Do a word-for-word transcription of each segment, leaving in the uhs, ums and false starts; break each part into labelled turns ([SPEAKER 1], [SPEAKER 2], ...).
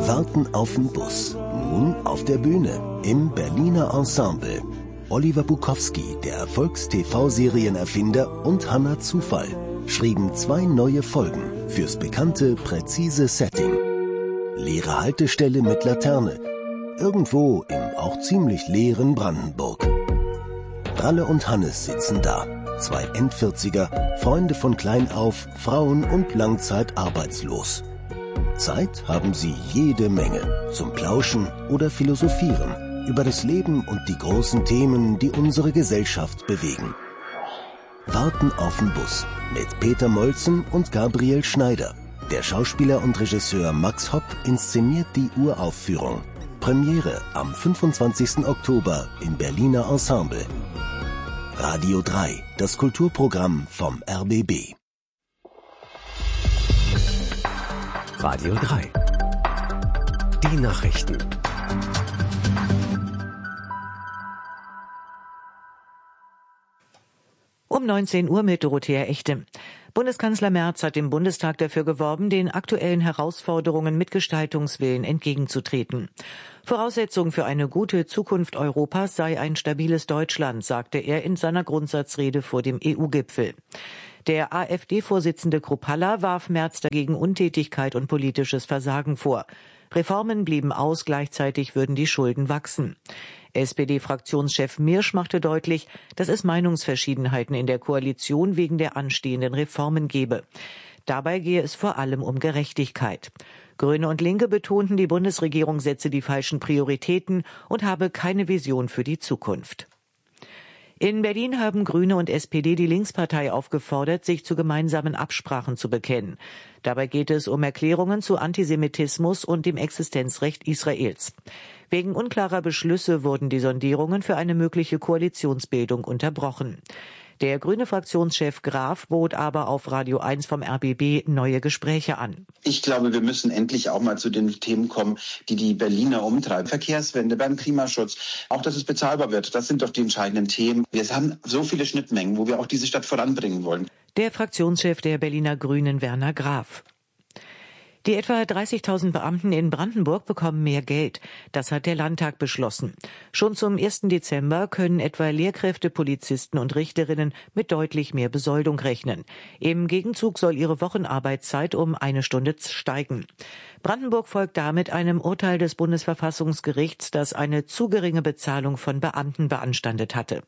[SPEAKER 1] Warten auf den Bus. Nun auf der Bühne im Berliner Ensemble. Oliver Bukowski, der Erfolgs-T V-Serienerfinder, und Hannah Zufall schrieben zwei neue Folgen fürs bekannte, präzise Setting. Leere Haltestelle mit Laterne. Irgendwo im auch ziemlich leeren Brandenburg. Ralle und Hannes sitzen da. Zwei Endvierziger, Freunde von klein auf, Frauen und Langzeit arbeitslos. Zeit haben sie jede Menge zum Plauschen oder Philosophieren über das Leben und die großen Themen, die unsere Gesellschaft bewegen. Warten auf den Bus mit Peter Molzen und Gabriel Schneider. Der Schauspieler und Regisseur Max Hopp inszeniert die Uraufführung. Premiere am fünfundzwanzigsten Oktober im Berliner Ensemble. Radio drei, das Kulturprogramm vom R B B.
[SPEAKER 2] Radio drei. Die Nachrichten.
[SPEAKER 3] Um neunzehn Uhr mit Dorothea Echte. Bundeskanzler Merz hat im Bundestag dafür geworben, den aktuellen Herausforderungen mit Gestaltungswillen entgegenzutreten. Voraussetzung für eine gute Zukunft Europas sei ein stabiles Deutschland, sagte er in seiner Grundsatzrede vor dem E U-Gipfel. Der AfD-Vorsitzende Kruppalla warf Merz dagegen Untätigkeit und politisches Versagen vor. Reformen blieben aus, gleichzeitig würden die Schulden wachsen. S P D-Fraktionschef Mirsch machte deutlich, dass es Meinungsverschiedenheiten in der Koalition wegen der anstehenden Reformen gebe. Dabei gehe es vor allem um Gerechtigkeit. Grüne und Linke betonten, die Bundesregierung setze die falschen Prioritäten und habe keine Vision für die Zukunft. In Berlin haben Grüne und S P D die Linkspartei aufgefordert, sich zu gemeinsamen Absprachen zu bekennen. Dabei geht es um Erklärungen zu Antisemitismus und dem Existenzrecht Israels. Wegen unklarer Beschlüsse wurden die Sondierungen für eine mögliche Koalitionsbildung unterbrochen. Der grüne Fraktionschef Graf bot aber auf Radio eins vom R B B neue Gespräche an.
[SPEAKER 4] Ich glaube, wir müssen endlich auch mal zu den Themen kommen, die die Berliner umtreiben. Verkehrswende, beim Klimaschutz, auch dass es bezahlbar wird. Das sind doch die entscheidenden Themen. Wir haben so viele Schnittmengen, wo wir auch diese Stadt voranbringen wollen.
[SPEAKER 3] Der Fraktionschef der Berliner Grünen, Werner Graf. Die etwa dreißigtausend Beamten in Brandenburg bekommen mehr Geld. Das hat der Landtag beschlossen. Schon zum ersten Dezember können etwa Lehrkräfte, Polizisten und Richterinnen mit deutlich mehr Besoldung rechnen. Im Gegenzug soll ihre Wochenarbeitszeit um eine Stunde steigen. Brandenburg folgt damit einem Urteil des Bundesverfassungsgerichts, das eine zu geringe Bezahlung von Beamten beanstandet hatte.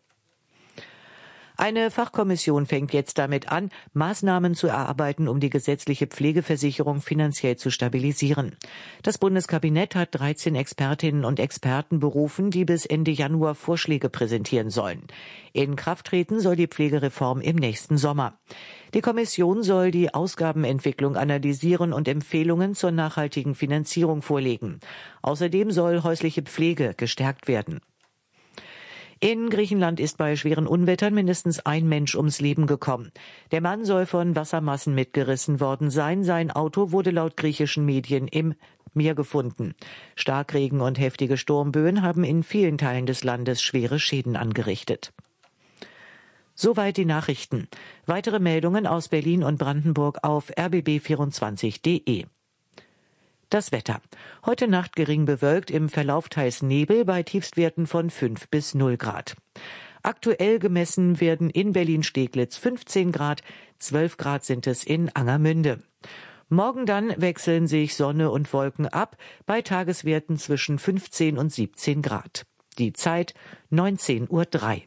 [SPEAKER 3] Eine Fachkommission fängt jetzt damit an, Maßnahmen zu erarbeiten, um die gesetzliche Pflegeversicherung finanziell zu stabilisieren. Das Bundeskabinett hat dreizehn Expertinnen und Experten berufen, die bis Ende Januar Vorschläge präsentieren sollen. In Kraft treten soll die Pflegereform im nächsten Sommer. Die Kommission soll die Ausgabenentwicklung analysieren und Empfehlungen zur nachhaltigen Finanzierung vorlegen. Außerdem soll häusliche Pflege gestärkt werden. In Griechenland ist bei schweren Unwettern mindestens ein Mensch ums Leben gekommen. Der Mann soll von Wassermassen mitgerissen worden sein. Sein Auto wurde laut griechischen Medien im Meer gefunden. Starkregen und heftige Sturmböen haben in vielen Teilen des Landes schwere Schäden angerichtet. Soweit die Nachrichten. Weitere Meldungen aus Berlin und Brandenburg auf r b b vierundzwanzig punkt de. Das Wetter. Heute Nacht gering bewölkt, im Verlauf teils Nebel bei Tiefstwerten von fünf bis null Grad. Aktuell gemessen werden in Berlin-Steglitz fünfzehn Grad, zwölf Grad sind es in Angermünde. Morgen dann wechseln sich Sonne und Wolken ab, bei Tageswerten zwischen fünfzehn und siebzehn Grad. Die Zeit neunzehn Uhr drei.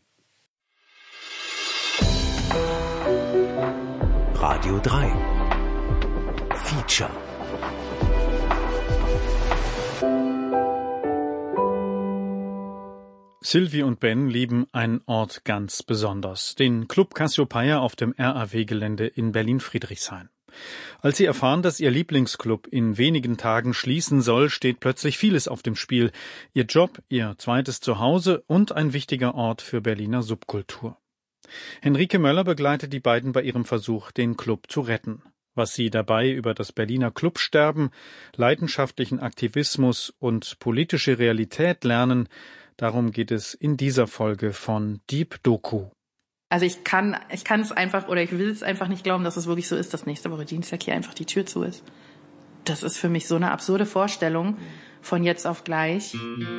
[SPEAKER 2] Radio drei. Feature.
[SPEAKER 5] Sylvie und Ben lieben einen Ort ganz besonders, den Club Cassiopeia auf dem R A W-Gelände in Berlin-Friedrichshain. Als sie erfahren, dass ihr Lieblingsclub in wenigen Tagen schließen soll, steht plötzlich vieles auf dem Spiel. Ihr Job, ihr zweites Zuhause und ein wichtiger Ort für Berliner Subkultur. Henrike Möller begleitet die beiden bei ihrem Versuch, den Club zu retten. Was sie dabei über das Berliner Clubsterben, leidenschaftlichen Aktivismus und politische Realität lernen, darum geht es in dieser Folge von Deep Doku.
[SPEAKER 6] Also ich kann, ich kann es einfach oder ich will es einfach nicht glauben, dass es wirklich so ist, dass nächste Woche Dienstag hier einfach die Tür zu ist.
[SPEAKER 7] das ist für mich so eine absurde Vorstellung von jetzt auf gleich.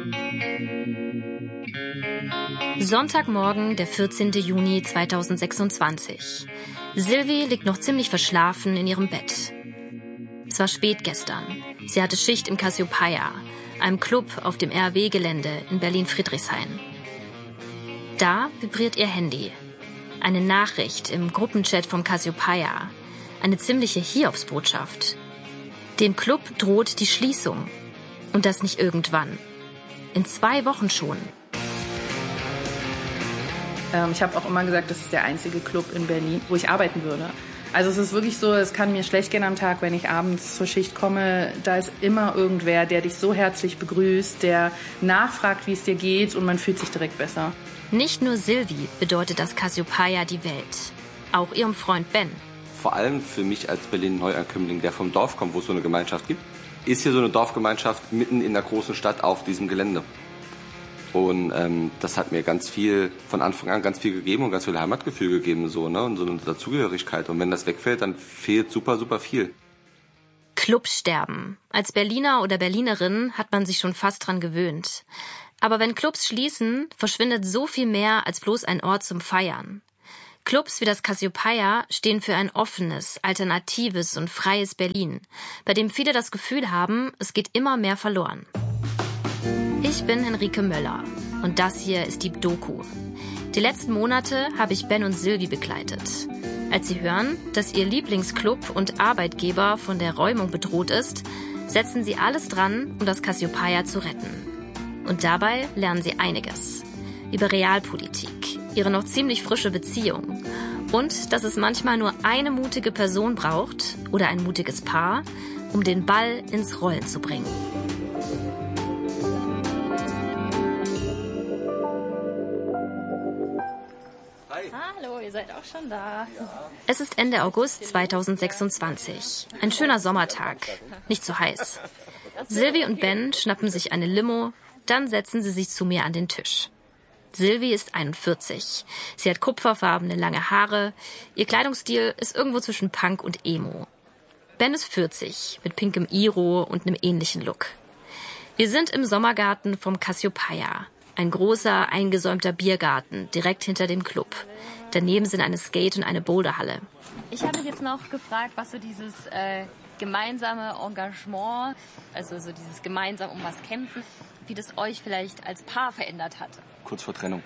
[SPEAKER 8] Sonntagmorgen, der vierzehnten Juni zweitausendsechsundzwanzig. Sylvie liegt noch ziemlich verschlafen in ihrem Bett. Es war spät gestern. Sie hatte Schicht im Cassiopeia, einem Club auf dem R A W-Gelände in Berlin-Friedrichshain. Da vibriert ihr Handy. Eine Nachricht im Gruppenchat vom Cassiopeia. Eine ziemliche Hiobsbotschaft. Dem Club droht die Schließung. Und das nicht irgendwann. In zwei Wochen schon.
[SPEAKER 7] Ähm, ich habe auch immer gesagt, das ist der einzige Club in Berlin, wo ich arbeiten würde. Also es ist wirklich so, es kann mir schlecht gehen am Tag, wenn ich abends zur Schicht komme. Da ist immer irgendwer, der dich so herzlich begrüßt, der nachfragt, wie es dir geht und man fühlt sich direkt besser.
[SPEAKER 8] Nicht nur Sylvie bedeutet das Cassiopeia die Welt. Auch ihrem Freund Ben.
[SPEAKER 9] Vor allem für mich als Berlin-Neuankömmling, der vom Dorf kommt, wo es so eine Gemeinschaft gibt, ist hier so eine Dorfgemeinschaft mitten in der großen Stadt auf diesem Gelände. Und ähm, das hat mir ganz viel, von Anfang an ganz viel gegeben und ganz viel Heimatgefühl gegeben, so, ne? Und so eine Dazugehörigkeit. Und wenn das wegfällt, dann fehlt super, super viel.
[SPEAKER 8] Clubsterben. Als Berliner oder Berlinerin hat man sich schon fast dran gewöhnt. Aber wenn Clubs schließen, verschwindet so viel mehr als bloß ein Ort zum Feiern. Clubs wie das Cassiopeia stehen für ein offenes, alternatives und freies Berlin, bei dem viele das Gefühl haben, es geht immer mehr verloren. Ich bin Henrike Möller und das hier ist die Doku. Die letzten Monate habe ich Ben und Sylvie begleitet. Als sie hören, dass ihr Lieblingsclub und Arbeitgeber von der Räumung bedroht ist, setzen sie alles dran, um das Cassiopeia zu retten. Und dabei lernen sie einiges. Über Realpolitik, ihre noch ziemlich frische Beziehung und dass es manchmal nur eine mutige Person braucht oder ein mutiges Paar, um den Ball ins Rollen zu bringen.
[SPEAKER 10] Hallo, ihr seid auch schon da.
[SPEAKER 8] Es ist Ende August zweitausendsechsundzwanzig. Ein schöner Sommertag. Nicht zu heiß. Sylvie und Ben schnappen sich eine Limo, dann setzen sie sich zu mir an den Tisch. Sylvie ist einundvierzig. Sie hat kupferfarbene lange Haare. Ihr Kleidungsstil ist irgendwo zwischen Punk und Emo. Ben ist vierzig, mit pinkem Iro und einem ähnlichen Look. Wir sind im Sommergarten vom Cassiopeia. Ein großer, eingesäumter Biergarten, direkt hinter dem Club. Daneben sind eine Skate- und eine Boulderhalle.
[SPEAKER 10] Ich habe mich jetzt noch gefragt, was so dieses äh, gemeinsame Engagement, also so dieses gemeinsam um was kämpfen, wie das euch vielleicht als Paar verändert hat.
[SPEAKER 9] Kurz vor Trennung.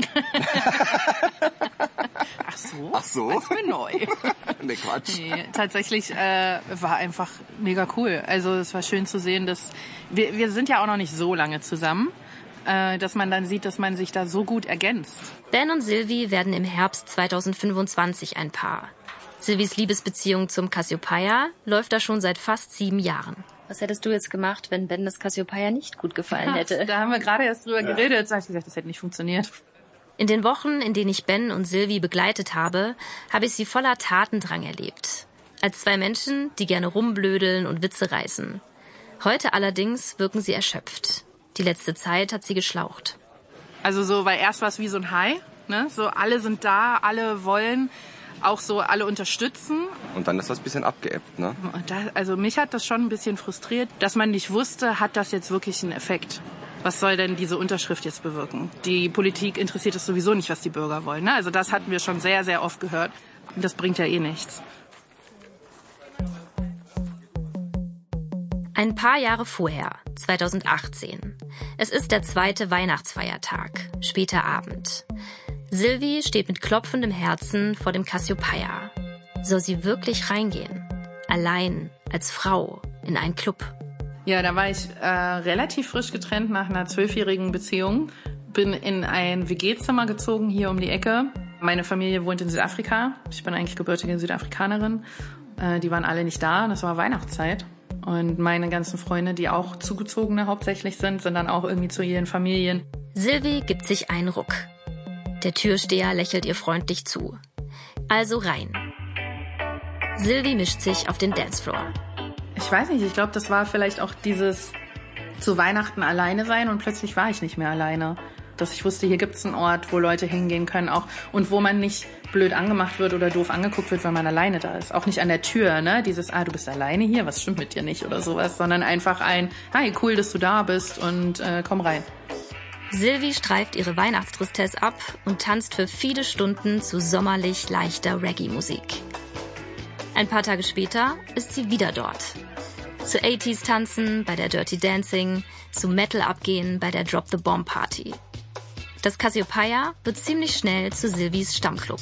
[SPEAKER 7] Ach so?
[SPEAKER 9] Ach so?
[SPEAKER 7] Das ist mir neu.
[SPEAKER 9] Nee, Quatsch.
[SPEAKER 7] Nee, tatsächlich äh, war einfach mega cool. Also es war schön zu sehen, dass wir, wir sind ja auch noch nicht so lange zusammen, äh, dass man dann sieht, dass man sich da so gut ergänzt.
[SPEAKER 8] Ben und Sylvie werden im Herbst zweitausendfünfundzwanzig ein Paar. Sylvies Liebesbeziehung zum Cassiopeia läuft da schon seit fast sieben Jahren.
[SPEAKER 10] Was hättest du jetzt gemacht, wenn Ben das Cassiopeia nicht gut gefallen hätte?
[SPEAKER 7] Da haben wir gerade erst drüber ja. geredet. Da habe ich gesagt, das hätte nicht funktioniert.
[SPEAKER 8] In den Wochen, in denen ich Ben und Sylvie begleitet habe, habe ich sie voller Tatendrang erlebt. Als zwei Menschen, die gerne rumblödeln und Witze reißen. Heute allerdings wirken sie erschöpft. Die letzte Zeit hat sie geschlaucht.
[SPEAKER 7] Also so, weil erst war es wie so ein High, ne? So alle sind da, alle wollen, auch so alle unterstützen.
[SPEAKER 9] Und dann ist das ein bisschen abgeebbt, ne?
[SPEAKER 7] Und da, also mich hat das schon ein bisschen frustriert, dass man nicht wusste, hat das jetzt wirklich einen Effekt? Was soll denn diese Unterschrift jetzt bewirken? Die Politik interessiert es sowieso nicht, was die Bürger wollen, ne? Also das hatten wir schon sehr, sehr oft gehört. Und das bringt ja eh nichts.
[SPEAKER 8] Ein paar Jahre vorher, zweitausendachtzehn. Es ist der zweite Weihnachtsfeiertag, später Abend. Sylvie steht mit klopfendem Herzen vor dem Cassiopeia. Soll sie wirklich reingehen? Allein, als Frau, in einen Club?
[SPEAKER 7] Ja, da war ich äh, relativ frisch getrennt nach einer zwölfjährigen Beziehung. Bin in ein W G-Zimmer gezogen, hier um die Ecke. Meine Familie wohnt in Südafrika. Ich bin eigentlich gebürtige Südafrikanerin. Äh, die waren alle nicht da. Das war Weihnachtszeit. Und meine ganzen Freunde, die auch Zugezogene hauptsächlich sind, sind dann auch irgendwie zu ihren Familien.
[SPEAKER 8] Sylvie gibt sich einen Ruck. Der Türsteher lächelt ihr freundlich zu. Also rein. Sylvie mischt sich auf den Dancefloor.
[SPEAKER 7] Ich weiß nicht, ich glaube, das war vielleicht auch dieses zu Weihnachten alleine sein und plötzlich war ich nicht mehr alleine. Dass ich wusste, hier gibt's einen Ort, wo Leute hingehen können auch und wo man nicht blöd angemacht wird oder doof angeguckt wird, weil man alleine da ist. Auch nicht an der Tür, ne? Dieses, ah, du bist alleine hier, was stimmt mit dir nicht oder sowas, sondern einfach ein, hi, cool, dass du da bist und äh, komm rein.
[SPEAKER 8] Sylvie streift ihre Weihnachtstristesse ab und tanzt für viele Stunden zu sommerlich leichter Reggae-Musik. Ein paar Tage später ist sie wieder dort. Zu achtziger tanzen bei der Dirty Dancing, zu Metal abgehen bei der Drop the Bomb Party. Das Cassiopeia wird ziemlich schnell zu Sylvies Stammclub.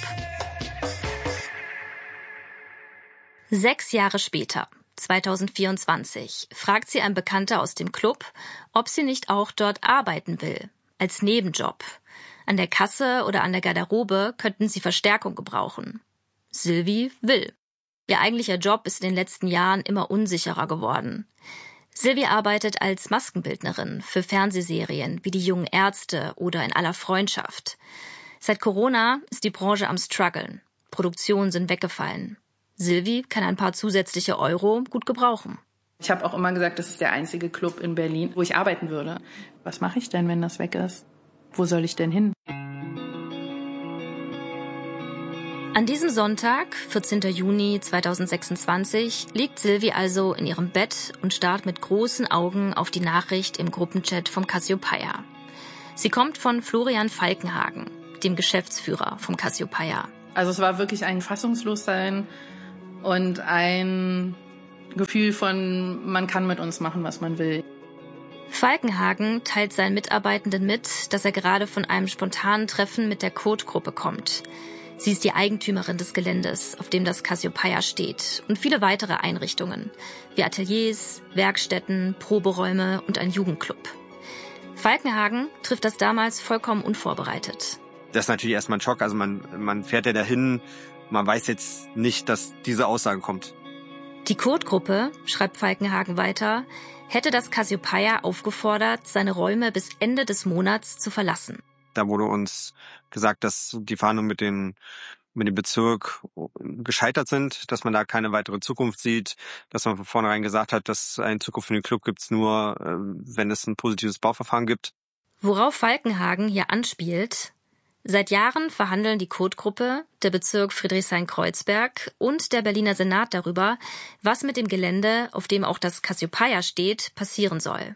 [SPEAKER 8] Sechs Jahre später, zweitausendvierundzwanzig, fragt sie ein Bekannter aus dem Club, ob sie nicht auch dort arbeiten will, als Nebenjob. An der Kasse oder an der Garderobe könnten sie Verstärkung gebrauchen. Sylvie will. Ihr eigentlicher Job ist in den letzten Jahren immer unsicherer geworden. Sylvie arbeitet als Maskenbildnerin für Fernsehserien wie Die jungen Ärzte oder In aller Freundschaft. Seit Corona ist die Branche am struggeln. Produktionen sind weggefallen. Sylvie kann ein paar zusätzliche Euro gut gebrauchen.
[SPEAKER 7] Ich habe auch immer gesagt, das ist der einzige Club in Berlin, wo ich arbeiten würde. Was mache ich denn, wenn das weg ist? Wo soll ich denn hin?
[SPEAKER 8] An diesem Sonntag, vierzehnten Juni zweitausendsechsundzwanzig, liegt Sylvie also in ihrem Bett und starrt mit großen Augen auf die Nachricht im Gruppenchat vom Cassiopeia. Sie kommt von Florian Falkenhagen, dem Geschäftsführer vom Cassiopeia.
[SPEAKER 7] Also es war wirklich ein Fassungslossein und ein Gefühl von, man kann mit uns machen, was man will.
[SPEAKER 8] Falkenhagen teilt seinen Mitarbeitenden mit, dass er gerade von einem spontanen Treffen mit der Code-Gruppe kommt. Sie ist die Eigentümerin des Geländes, auf dem das Cassiopeia steht, und viele weitere Einrichtungen, wie Ateliers, Werkstätten, Proberäume und ein Jugendclub. Falkenhagen trifft das damals vollkommen unvorbereitet.
[SPEAKER 11] Das ist natürlich erstmal ein Schock. Also man, man fährt ja dahin, man weiß jetzt nicht, dass diese Aussage kommt.
[SPEAKER 8] Die Code-Gruppe, schreibt Falkenhagen weiter, hätte das Cassiopeia aufgefordert, seine Räume bis Ende des Monats zu verlassen.
[SPEAKER 11] Da wurde uns gesagt, dass die Verhandlungen mit, den, mit dem Bezirk gescheitert sind, dass man da keine weitere Zukunft sieht, dass man von vornherein gesagt hat, dass eine Zukunft für den Club gibt's nur, wenn es ein positives Bauverfahren gibt.
[SPEAKER 8] Worauf Falkenhagen hier anspielt: Seit Jahren verhandeln die Code-Gruppe, der Bezirk Friedrichshain-Kreuzberg und der Berliner Senat darüber, was mit dem Gelände, auf dem auch das Cassiopeia steht, passieren soll.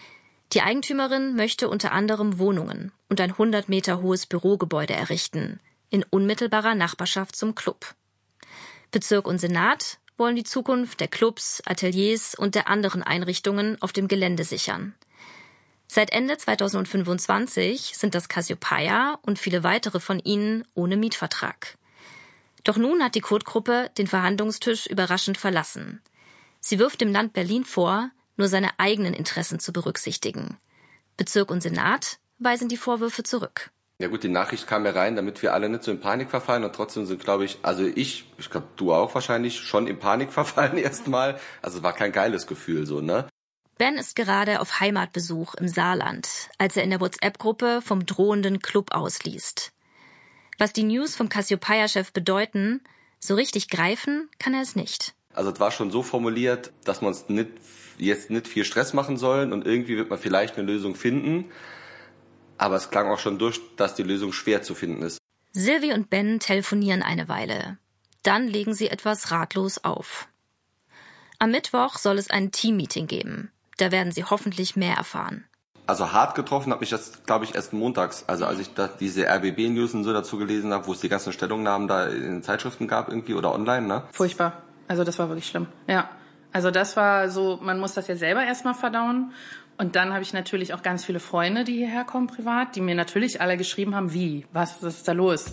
[SPEAKER 8] Die Eigentümerin möchte unter anderem Wohnungen und ein hundert Meter hohes Bürogebäude errichten, in unmittelbarer Nachbarschaft zum Club. Bezirk und Senat wollen die Zukunft der Clubs, Ateliers und der anderen Einrichtungen auf dem Gelände sichern. Seit Ende zweitausendfünfundzwanzig sind das Cassiopeia und viele weitere von ihnen ohne Mietvertrag. Doch nun hat die Code-Gruppe den Verhandlungstisch überraschend verlassen. Sie wirft dem Land Berlin vor, nur seine eigenen Interessen zu berücksichtigen. Bezirk und Senat weisen die Vorwürfe zurück.
[SPEAKER 9] Ja gut, die Nachricht kam ja rein, damit wir alle nicht so in Panik verfallen, und trotzdem sind, glaube ich, also ich, ich glaube du auch wahrscheinlich, schon in Panik verfallen erstmal. Also war kein geiles Gefühl so, ne?
[SPEAKER 8] Ben ist gerade auf Heimatbesuch im Saarland, als er in der WhatsApp-Gruppe vom drohenden Club ausliest. Was die News vom Cassiopeia-Chef bedeuten, so richtig greifen kann er es nicht.
[SPEAKER 9] Also es war schon so formuliert, dass man uns nicht, jetzt nicht viel Stress machen sollen und irgendwie wird man vielleicht eine Lösung finden. Aber es klang auch schon durch, dass die Lösung schwer zu finden ist.
[SPEAKER 8] Sylvie und Ben telefonieren eine Weile. Dann legen sie etwas ratlos auf. Am Mittwoch soll es ein Teammeeting geben. Da werden sie hoffentlich mehr erfahren.
[SPEAKER 9] Also hart getroffen hat mich das, glaube ich, erst montags. Also als ich da diese R B B-News und so dazu gelesen habe, wo es die ganzen Stellungnahmen da in den Zeitschriften gab irgendwie oder online, ne?
[SPEAKER 7] Furchtbar. Also das war wirklich schlimm. Ja. Also das war so, man muss das ja selber erstmal verdauen. Und dann habe ich natürlich auch ganz viele Freunde, die hierher kommen privat, die mir natürlich alle geschrieben haben, wie, was, was ist da los?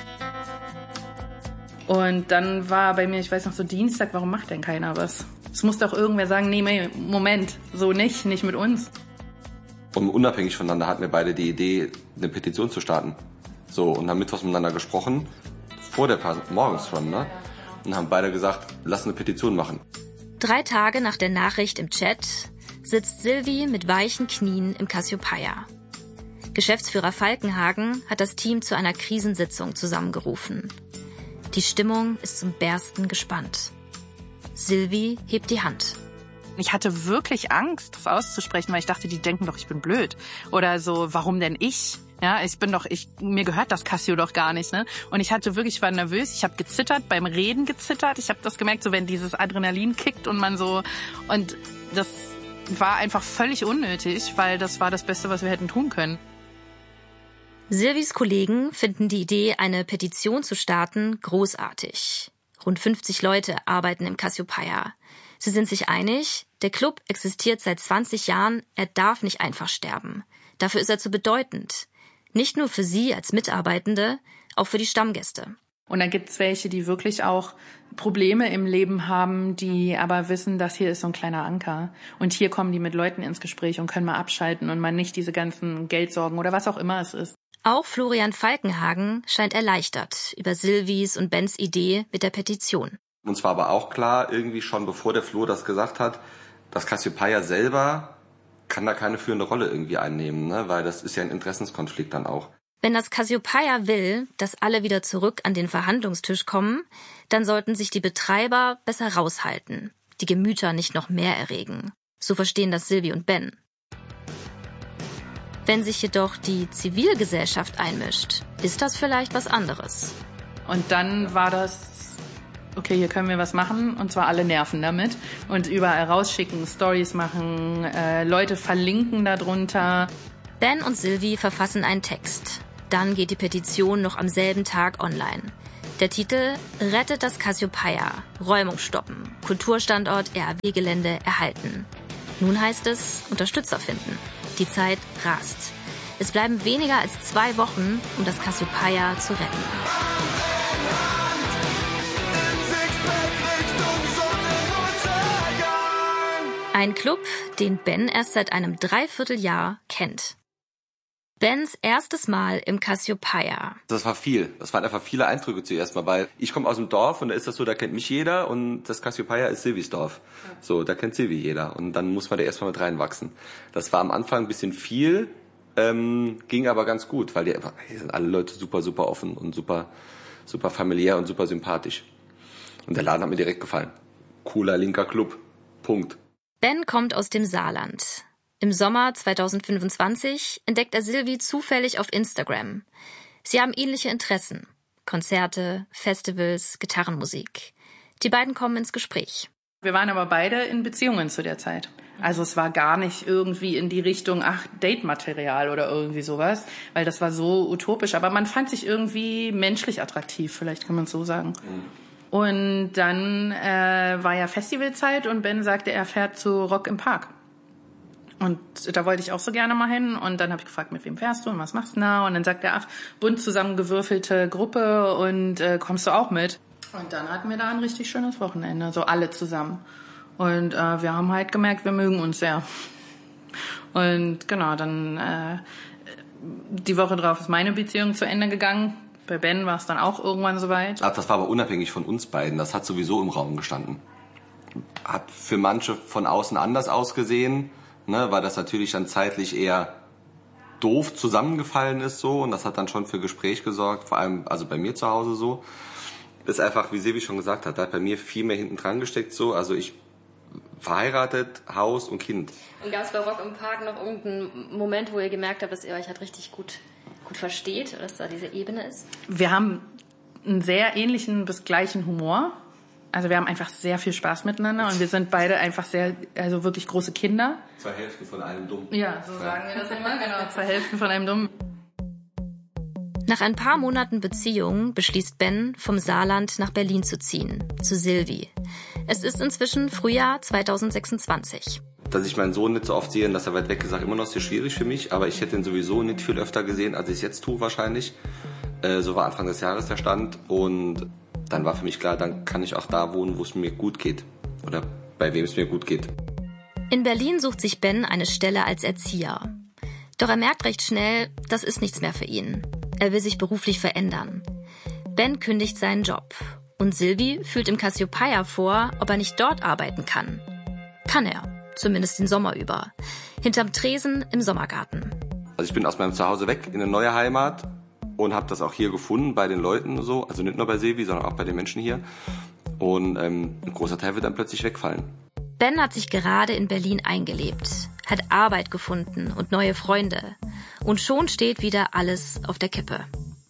[SPEAKER 7] Und dann war bei mir, ich weiß noch, so Dienstag, warum macht denn keiner was? Es muss doch irgendwer sagen, nee, Moment, so nicht, nicht mit uns.
[SPEAKER 9] Und unabhängig voneinander hatten wir beide die Idee, eine Petition zu starten. So, und haben mittwochs miteinander gesprochen, vor der Paar, morgens schon, ne? Und haben beide gesagt, lass eine Petition machen.
[SPEAKER 8] Drei Tage nach der Nachricht im Chat sitzt Sylvie mit weichen Knien im Cassiopeia. Geschäftsführer Falkenhagen hat das Team zu einer Krisensitzung zusammengerufen. Die Stimmung ist zum Bersten gespannt. Sylvie hebt die Hand.
[SPEAKER 6] Ich hatte wirklich Angst, das auszusprechen, weil ich dachte, die denken doch, ich bin blöd. Oder so, warum denn ich? Ja, ich bin doch, ich, mir gehört das Casio doch gar nicht, ne? Und ich hatte wirklich, ich war nervös, ich habe gezittert, beim Reden gezittert. Ich habe das gemerkt, so wenn dieses Adrenalin kickt und man so, und das war einfach völlig unnötig, weil das war das Beste, was wir hätten tun können.
[SPEAKER 8] Silvis Kollegen finden die Idee, eine Petition zu starten, großartig. Rund fünfzig Leute arbeiten im Cassiopeia. Sie sind sich einig, der Club existiert seit zwanzig Jahren, er darf nicht einfach sterben. Dafür ist er zu bedeutend. Nicht nur für sie als Mitarbeitende, auch für die Stammgäste.
[SPEAKER 7] Und dann gibt's welche, die wirklich auch Probleme im Leben haben, die aber wissen, dass hier ist so ein kleiner Anker. Und hier kommen die mit Leuten ins Gespräch und können mal abschalten und man nicht diese ganzen Geldsorgen oder was auch immer es ist.
[SPEAKER 8] Auch Florian Falkenhagen scheint erleichtert über Silvis und Bens Idee mit der Petition.
[SPEAKER 9] Uns war aber auch klar, irgendwie schon bevor der Flo das gesagt hat, das Cassiopeia selber kann da keine führende Rolle irgendwie einnehmen, ne? Weil das ist ja ein Interessenskonflikt dann auch.
[SPEAKER 8] Wenn das Cassiopeia will, dass alle wieder zurück an den Verhandlungstisch kommen, dann sollten sich die Betreiber besser raushalten, die Gemüter nicht noch mehr erregen. So verstehen das Silvi und Ben. Wenn sich jedoch die Zivilgesellschaft einmischt, ist das vielleicht was anderes.
[SPEAKER 7] Und dann war das, okay, hier können wir was machen, und zwar alle nerven damit und überall rausschicken, Stories machen, äh, Leute verlinken darunter.
[SPEAKER 8] Ben und Silvi verfassen einen Text. Dann geht die Petition noch am selben Tag online. Der Titel Rettet das Cassiopeia, Räumung stoppen, Kulturstandort R A W-Gelände erhalten. Nun heißt es, Unterstützer finden. Die Zeit rast. Es bleiben weniger als zwei Wochen, um das Cassiopeia zu retten. Ein Club, den Ben erst seit einem Dreivierteljahr kennt. Bens erstes Mal im Cassiopeia.
[SPEAKER 9] Das war viel. Das waren einfach viele Eindrücke zuerst mal, weil ich komme aus dem Dorf und da ist das so, da kennt mich jeder und das Cassiopeia ist Silvis Dorf. So, da kennt Silvi jeder und dann muss man da erstmal mit reinwachsen. Das war am Anfang ein bisschen viel, ähm, ging aber ganz gut, weil die einfach, hier sind alle Leute super, super offen und super, super familiär und super sympathisch. Und der Laden hat mir direkt gefallen. Cooler linker Club. Punkt.
[SPEAKER 8] Ben kommt aus dem Saarland. Im Sommer zweitausendfünfundzwanzig entdeckt er Silvi zufällig auf Instagram. Sie haben ähnliche Interessen. Konzerte, Festivals, Gitarrenmusik. Die beiden kommen ins Gespräch.
[SPEAKER 7] Wir waren aber beide in Beziehungen zu der Zeit. Also es war gar nicht irgendwie in die Richtung, ach, Date-Material oder irgendwie sowas, weil das war so utopisch. Aber man fand sich irgendwie menschlich attraktiv, vielleicht kann man es so sagen. Mhm. Und dann äh, war ja Festivalzeit und Ben sagte, er fährt zu Rock im Park. Und da wollte ich auch so gerne mal hin. Und dann habe ich gefragt, mit wem fährst du und was machst du da? Und dann sagt er, ach, bunt zusammengewürfelte Gruppe und äh, kommst du auch mit? Und dann hatten wir da ein richtig schönes Wochenende, so alle zusammen. Und äh, wir haben halt gemerkt, wir mögen uns sehr. Und genau, dann äh, die Woche drauf ist meine Beziehung zu Ende gegangen. Bei Ben war es dann auch irgendwann soweit.
[SPEAKER 9] Das war aber unabhängig von uns beiden. Das hat sowieso im Raum gestanden. Hat für manche von außen anders ausgesehen, ne, weil das natürlich dann zeitlich eher doof zusammengefallen ist so. Und das hat dann schon für Gespräch gesorgt, vor allem also bei mir zu Hause so. Ist einfach, wie Silvi schon gesagt hat, da hat bei mir viel mehr hinten dran gesteckt so. Also ich verheiratet, Haus und Kind.
[SPEAKER 10] Und gab es bei Rock im Park noch irgendeinen Moment, wo ihr gemerkt habt, dass ihr euch halt richtig gut, gut versteht, oder dass da diese Ebene ist?
[SPEAKER 7] Wir haben einen sehr ähnlichen bis gleichen Humor. Also wir haben einfach sehr viel Spaß miteinander und wir sind beide einfach sehr, also wirklich große Kinder.
[SPEAKER 9] Zwei Hälften von einem Dumm.
[SPEAKER 7] Ja, so sagen wir das immer, genau, zwei Hälften von einem Dumm.
[SPEAKER 8] Nach ein paar Monaten Beziehung beschließt Ben, vom Saarland nach Berlin zu ziehen, zu Silvi. Es ist inzwischen Frühjahr zweitausendsechsundzwanzig.
[SPEAKER 9] Dass ich meinen Sohn nicht so oft sehe und dass er weit weg ist, immer noch sehr schwierig für mich. Aber ich hätte ihn sowieso nicht viel öfter gesehen, als ich es jetzt tue wahrscheinlich. Äh, so war Anfang des Jahres der Stand. Und dann war für mich klar, dann kann ich auch da wohnen, wo es mir gut geht. Oder bei wem es mir gut geht.
[SPEAKER 8] In Berlin sucht sich Ben eine Stelle als Erzieher. Doch er merkt recht schnell, das ist nichts mehr für ihn. Er will sich beruflich verändern. Ben kündigt seinen Job. Und Silvi fühlt im Cassiopeia vor, ob er nicht dort arbeiten kann. Kann er, zumindest den Sommer über. Hinterm Tresen im Sommergarten.
[SPEAKER 9] Also ich bin aus meinem Zuhause weg in eine neue Heimat und habe das auch hier gefunden bei den Leuten so. Also nicht nur bei Silvi, sondern auch bei den Menschen hier. Und ähm, ein großer Teil wird dann plötzlich wegfallen.
[SPEAKER 8] Ben hat sich gerade in Berlin eingelebt, hat Arbeit gefunden und neue Freunde. Und schon steht wieder alles auf der Kippe.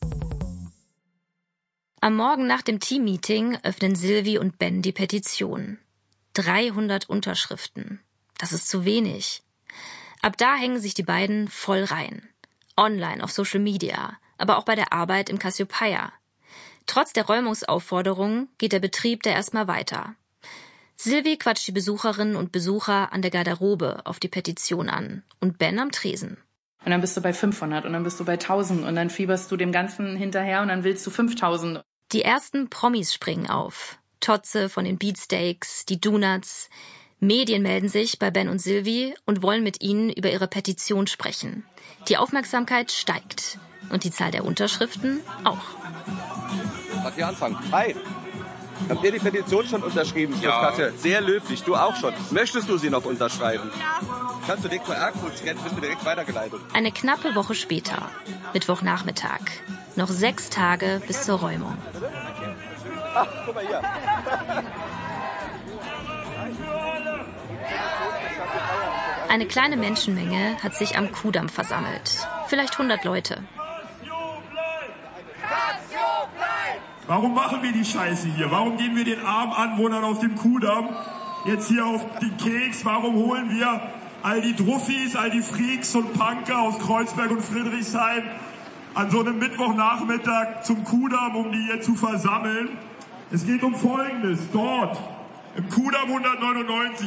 [SPEAKER 8] Am Morgen nach dem Teammeeting öffnen Sylvie und Ben die Petition. dreihundert Unterschriften. Das ist zu wenig. Ab da hängen sich die beiden voll rein. Online, auf Social Media, aber auch bei der Arbeit im Cassiopeia. Trotz der Räumungsaufforderung geht der Betrieb da erstmal weiter. Sylvie quatscht die Besucherinnen und Besucher an der Garderobe auf die Petition an und Ben am Tresen.
[SPEAKER 7] Und dann bist du bei fünfhundert und dann bist du bei tausend und dann fieberst du dem Ganzen hinterher und dann willst du fünftausend.
[SPEAKER 8] Die ersten Promis springen auf. Totze von den Beatsteaks, die Donuts. Medien melden sich bei Ben und Sylvie und wollen mit ihnen über ihre Petition sprechen. Die Aufmerksamkeit steigt und die Zahl der Unterschriften auch.
[SPEAKER 9] Darf ich anfangen? Hi! Habt ihr die Petition schon unterschrieben? Ja. Sehr löblich, du auch schon. Möchtest du sie noch unterschreiben? Ja. Kannst du den Q R-Code scannen, bist du direkt weitergeleitet.
[SPEAKER 8] Eine knappe Woche später, Mittwochnachmittag. Noch sechs Tage bis zur Räumung.
[SPEAKER 9] Ach, guck mal hier.
[SPEAKER 8] Eine kleine Menschenmenge hat sich am Kudamm versammelt. Vielleicht hundert Leute.
[SPEAKER 12] Warum machen wir die Scheiße hier? Warum gehen wir den armen Anwohnern auf dem Kudamm jetzt hier auf den Keks? Warum holen wir all die Druffis, all die Freaks und Punker aus Kreuzberg und Friedrichshain an so einem Mittwochnachmittag zum Kudamm, um die hier zu versammeln? Es geht um Folgendes. Dort, im Kudamm hundertneunundneunzig,